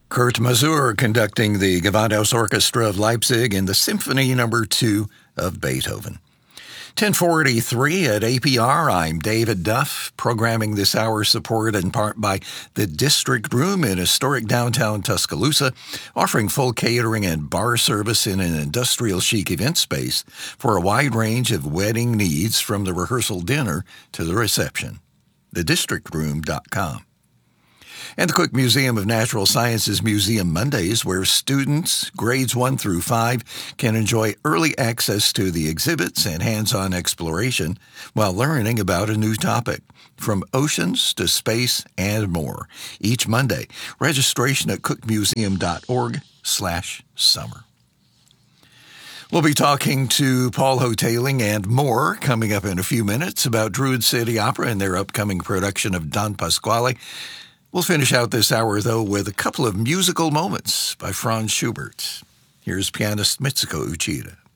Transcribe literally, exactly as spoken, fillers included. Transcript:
Kurt Masur conducting the Gewandhaus Orchestra of Leipzig in the Symphony Number Two of Beethoven. ten forty-three at A P R, I'm David Duff, programming this hour supported in part by the District Room in historic downtown Tuscaloosa, offering full catering and bar service in an industrial chic event space for a wide range of wedding needs from the rehearsal dinner to the reception. the district room dot com. And the Cook Museum of Natural Sciences Museum Mondays, where students, grades one through five, can enjoy early access to the exhibits and hands-on exploration while learning about a new topic, from oceans to space and more. Each Monday, registration at cook museum dot org slash summer. We'll be talking to Paul Hotaling and more coming up in a few minutes about Druid City Opera and their upcoming production of Don Pasquale. We'll finish out this hour, though, with a couple of musical moments by Franz Schubert. Here's pianist Mitsuko Uchida.